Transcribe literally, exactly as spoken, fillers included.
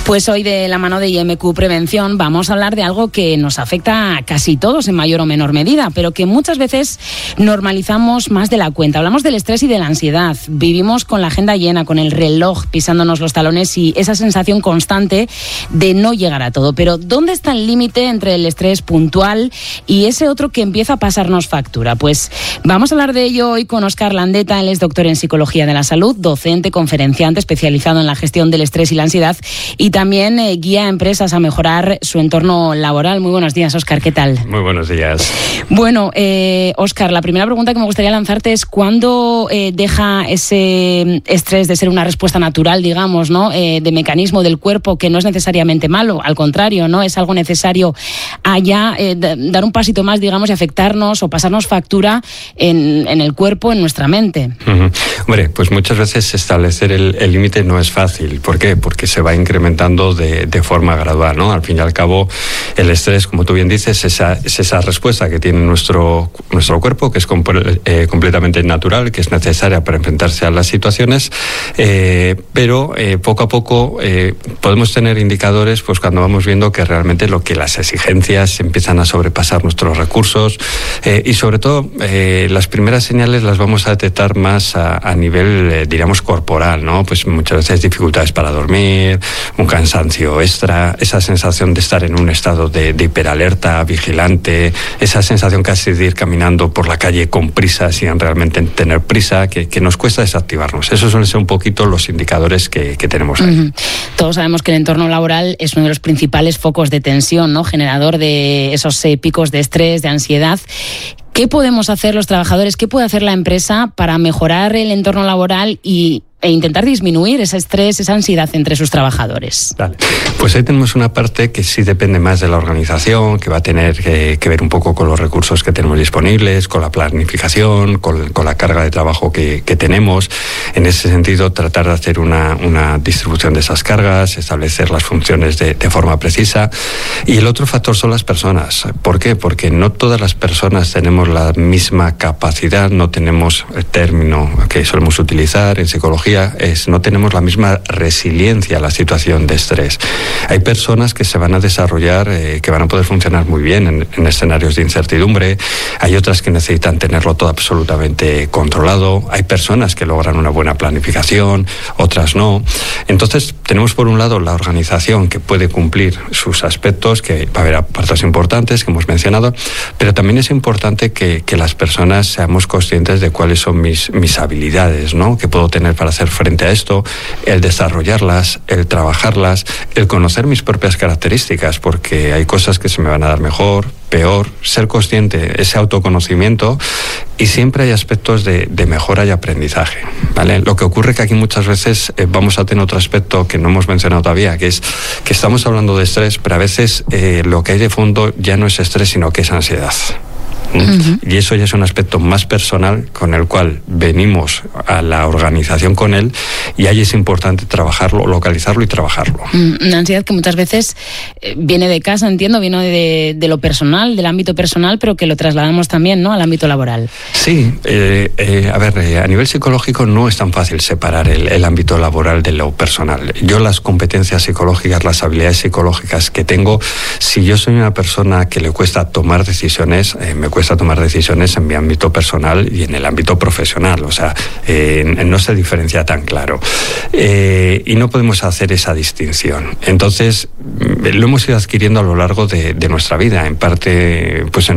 Pues hoy, de la mano de I M Q Prevención, vamos a hablar de algo que nos afecta a casi todos en mayor o menor medida, pero que muchas veces normalizamos más de la cuenta. Hablamos del estrés y de la ansiedad. Vivimos con la agenda llena, con el reloj pisándonos los talones y esa sensación constante de no llegar a todo. Pero ¿dónde está el límite entre el estrés puntual y ese otro que empieza a pasarnos factura? Pues vamos a hablar de ello hoy con Óscar Landeta. Él es doctor en Psicología de la Salud, docente, conferenciante, especializado en la gestión del estrés y la ansiedad, y también eh, guía a empresas a mejorar su entorno laboral. Muy buenos días, Óscar, ¿qué tal? Muy buenos días. Bueno, eh, Óscar, la primera pregunta que me gustaría lanzarte es ¿cuándo eh, deja ese estrés de ser una respuesta natural, digamos, ¿no? Eh, de mecanismo del cuerpo, que no es necesariamente malo, al contrario, ¿no? Es algo necesario allá, eh, dar un pasito más, digamos, y afectarnos o pasarnos factura en, en el cuerpo, en nuestra mente. Uh-huh. Hombre, pues muchas veces establecer el límite no es fácil. ¿Por qué? Porque se va incrementando De, de forma gradual, ¿no? Al fin y al cabo, el estrés, como tú bien dices, esa, es esa respuesta que tiene nuestro, nuestro cuerpo, que es comp- eh, completamente natural, que es necesaria para enfrentarse a las situaciones, eh, pero eh, poco a poco eh, podemos tener indicadores pues cuando vamos viendo que realmente lo que las exigencias empiezan a sobrepasar nuestros recursos eh, y sobre todo eh, las primeras señales las vamos a detectar más a, a nivel, eh, diríamos, corporal, ¿no? Pues muchas veces dificultades para dormir, un cansancio extra, esa sensación de estar en un estado de, de hiperalerta, vigilante, esa sensación casi de ir caminando por la calle con prisa sin realmente tener prisa, que, que nos cuesta desactivarnos. Esos suelen ser un poquito los indicadores que, que tenemos ahí. Uh-huh. Todos sabemos que el entorno laboral es uno de los principales focos de tensión, ¿no? Generador de esos eh, picos de estrés, de ansiedad. ¿Qué podemos hacer los trabajadores? ¿Qué puede hacer la empresa para mejorar el entorno laboral y e intentar disminuir ese estrés, esa ansiedad entre sus trabajadores? Vale. Pues ahí tenemos una parte que sí depende más de la organización, que va a tener que, que ver un poco con los recursos que tenemos disponibles, con la planificación, con, con la carga de trabajo que, que tenemos. En ese sentido, tratar de hacer una, una distribución de esas cargas, establecer las funciones de, de forma precisa. Y el otro factor son las personas. ¿Por qué? Porque no todas las personas tenemos la misma capacidad, no tenemos el término que solemos utilizar en psicología, es no tenemos la misma resiliencia a la situación de estrés. Hay personas que se van a desarrollar, eh, que van a poder funcionar muy bien en, en escenarios de incertidumbre, hay otras que necesitan tenerlo todo absolutamente controlado, hay personas que logran una buena planificación, otras no. Entonces tenemos por un lado la organización que puede cumplir sus aspectos, que va a haber apartados importantes que hemos mencionado, pero también es importante que, que las personas seamos conscientes de cuáles son mis, mis habilidades, ¿no? Que puedo tener para hacer frente a esto, el desarrollarlas, el trabajarlas, el conocer mis propias características, porque hay cosas que se me van a dar mejor, peor, ser consciente, ese autoconocimiento, y siempre hay aspectos de, de mejora y aprendizaje, ¿vale? Lo que ocurre que aquí muchas veces eh, vamos a tener otro aspecto que no hemos mencionado todavía, que es que estamos hablando de estrés, pero a veces eh, lo que hay de fondo ya no es estrés, sino que es ansiedad. Uh-huh. Y eso ya es un aspecto más personal con el cual venimos a la organización con él, y ahí es importante trabajarlo, localizarlo y trabajarlo. Una ansiedad que muchas veces viene de casa, entiendo, viene de, de lo personal, del ámbito personal, pero que lo trasladamos también, ¿no?, al ámbito laboral. Sí, eh, eh, a ver, eh, a nivel psicológico no es tan fácil separar el, el ámbito laboral de lo personal. Yo las competencias psicológicas, las habilidades psicológicas que tengo, si yo soy una persona que le cuesta tomar decisiones, eh, me cuesta a tomar decisiones en mi ámbito personal y en el ámbito profesional, o sea, eh, no se diferencia tan claro. Eh, y no podemos hacer esa distinción. Entonces, lo hemos ido adquiriendo a lo largo de, de nuestra vida, en parte, pues en